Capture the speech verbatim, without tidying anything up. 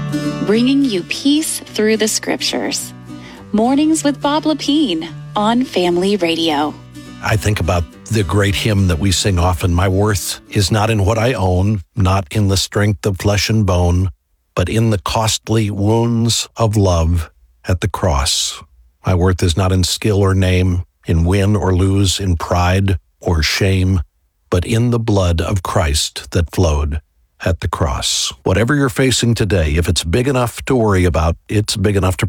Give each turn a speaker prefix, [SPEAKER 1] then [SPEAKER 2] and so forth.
[SPEAKER 1] bringing you peace through the scriptures. Mornings with Bob Lepine on Family Radio.
[SPEAKER 2] I think about the great hymn that we sing often, my worth is not in what I own, not in the strength of flesh and bone, but in the costly wounds of love at the cross. My worth is not in skill or name, in win or lose, in pride or shame, but in the blood of Christ that flowed at the cross. Whatever you're facing today, if it's big enough to worry about, it's big enough to